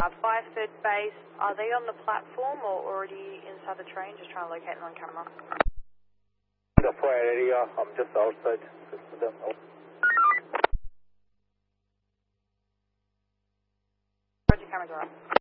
Fireford base, are they on the platform or already inside the train? Just trying to locate them on camera. The fire area, I'm just outside. Roger, cameras are up.